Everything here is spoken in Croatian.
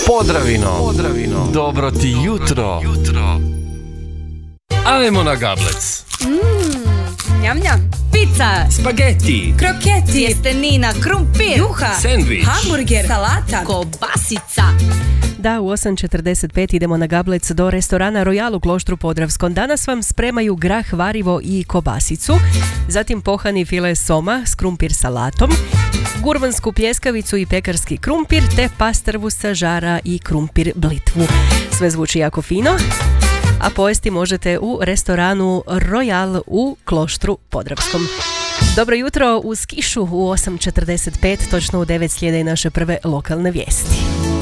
Podravino. Dobro ti jutro. Ajmo na gablec. Njam njam. Pizza, Spaghetti, kroketi, tjestenina, krumpir, juha, sendvič, hamburger, salata, kobasica. Da, u 8.45 idemo na gablec do restorana Royal u Kloštru Podravskom. Danas vam spremaju grah, varivo i kobasicu, zatim pohani file soma s krumpir salatom, gurmansku pljeskavicu i pekarski krumpir, te pastrvu sa žara i krumpir blitvu. Sve zvuči jako fino, a pojesti možete u restoranu Royal u Kloštru Podravskom. Dobro jutro uz kišu u 8.45, točno u 9 slijede i naše prve lokalne vijesti.